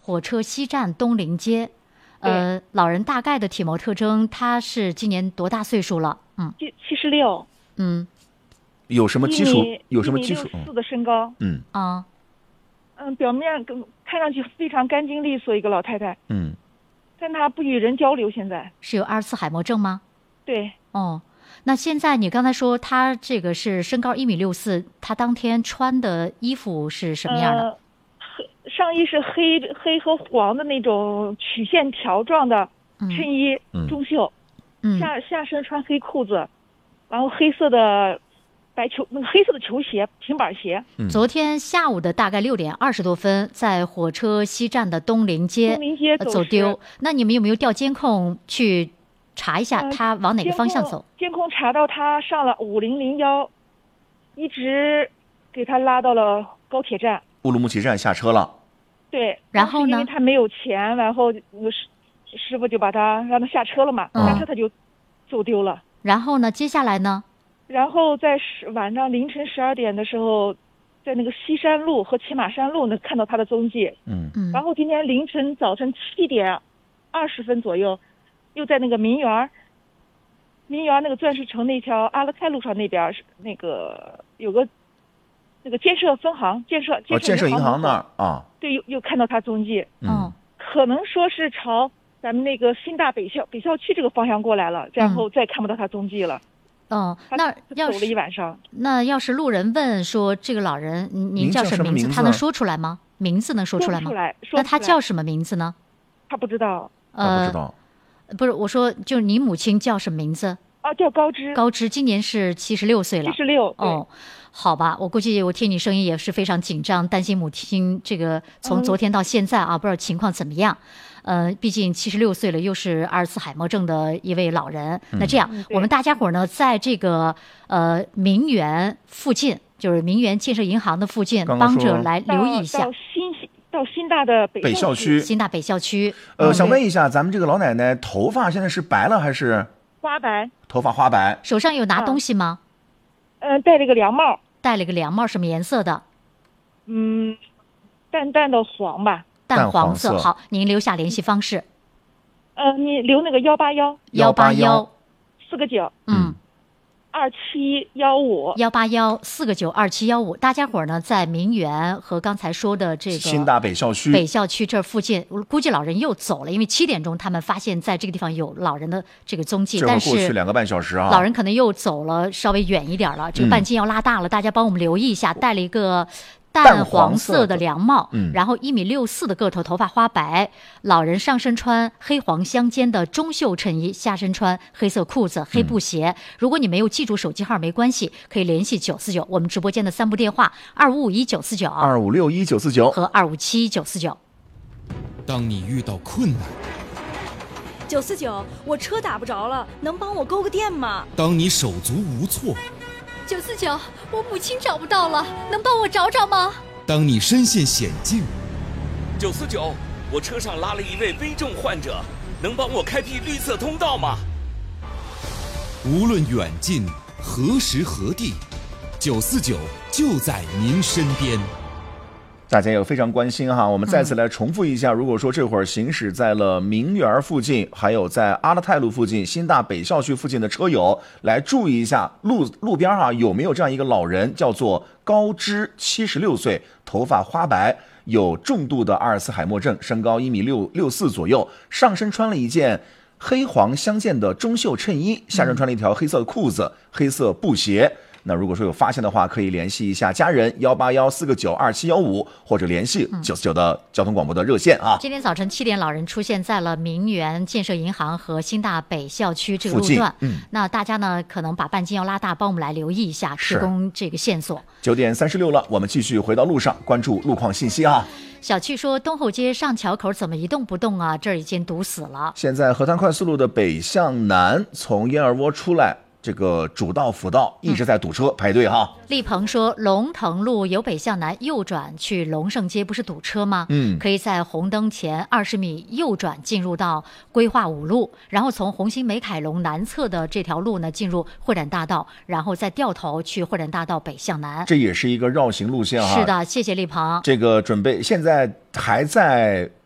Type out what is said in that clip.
火车西站东临街。老人大概的体貌特征，他是今年多大岁数了？ 76。 有什么基础？有什么基础 ？1.64的身高。 表面看上去非常干净利索一个老太太。但她不与人交流，现在是有阿尔茨海默症吗？ 对。 那现在你刚才说她这个是身高1.64米，她当天穿的衣服是什么样的？ 上衣是黑和黄的那种曲线条状的衬衣，中袖。下身穿黑裤子，然后黑色的黑色的球鞋，平板鞋。 昨天下午的大概6点20多分，在火车西站的东临街走丢。那你们有没有调监控去查一下他往哪个方向走？ 监控查到他上了5001，一直给他拉到了高铁站乌鲁木齐站下车了。 对， 然后呢？ 因为他没有钱，然后师傅就让他下车了嘛，下车他就走丢了。 然后呢？接下来呢？ 然后在晚上凌晨12点的时候，在那个西山路和骑马山路能看到他的踪迹。然后今天早晨7点20分左右，又在那个民园那个钻石城那条阿勒泰路上那边，那个有个那个建设分行建设银行那儿啊。 对，又看到他踪迹。可能说是朝咱们那个新大北校区这个方向过来了，然后再看不到他踪迹了。 那要走了一晚上。 那要是路人问说这个老人您叫什么名字，他能说出来吗？名字能说出来吗？ 说出来。 那他叫什么名字呢？ 他不知道。 他不知道。 不是，我说就是你母亲叫什么名字？ 叫高芝。 高芝今年是76岁了。 76。 好吧，我估计我听你声音也是非常紧张，担心母亲这个从昨天到现在不知道情况怎么样。毕竟76岁了，又是阿尔茨海默症的一位老人。那这样，我们大家伙呢，在这个明园附近，就是明园建设银行的附近，帮着来留意一下。 到新大的北校区。 新大北校区。 想问一下，咱们这个老奶奶头发现在是白了还是花白？ 头发花白。 手上有拿东西吗？ 戴了个凉帽。 戴了个凉帽，什么颜色的？ 淡淡的黄吧。 淡黄色。好，您留下联系方式。 你留那个181 4个9。2715 181 4个9 2715。大家伙呢，在明园和刚才说的这个新大北校区这附近，估计老人又走了，因为7点钟他们发现在这个地方有老人的这个踪迹，但是过去2个半小时老人可能又走了稍微远一点了，这个半径要拉大了，大家帮我们留意一下，戴了一个淡黄色的凉帽，然后1.64米的个头，头发花白，老人上身穿黑黄相间的中袖衬衣，下身穿黑色裤子、黑布鞋。如果你没有记住手机号没关系，可以联系949，我们直播间的3部电话：2551-949、 2561-949 和2571-949。 当你遇到困难 ，949，我车打不着了，能帮我勾个电吗？ 当你手足无措 ，949，我母亲找不到了，能帮我找找吗？ 当你身陷险境 ，949，我车上拉了一位危重患者，能帮我开辟绿色通道吗？ 无论远近，何时何地，949就在您身边。 大家也非常关心哈，我们再次来重复一下，如果说这会儿行驶在了明园附近，还有在阿勒泰路附近、新大北校区附近的车友，来注意一下路边有没有这样一个老人，叫做高芝，76岁，头发花白，有重度的阿尔茨海默症，身高1.64米左右，上身穿了一件黑黄相间的中袖衬衣，下身穿了一条黑色的裤子、黑色布鞋。那如果说有发现的话，可以联系一下家人181 4个9 2715，或者联系949的交通广播的热线啊。 今天早晨7点，老人出现在了明园建设银行和新大北校区这个路段。那大家呢可能把半径要拉大，帮我们来留意一下，提供这个线索。 9点36了，我们继续回到路上，关注路况信息啊。 小趣说，东后街上桥口怎么一动不动啊？这儿已经堵死了。 现在河滩快速路的北向南，从燕儿窝出来，这个主道辅道一直在堵车排队哈。 立鹏说，龙腾路由北向南右转去龙胜街不是堵车吗？可以在红灯前20米右转进入到规划5路，然后从红星美凯龙南侧的这条路呢进入会展大道，然后再掉头去会展大道北向南。 这也是一个绕行路线哈。 是的，谢谢立鹏。 这个准备现在还在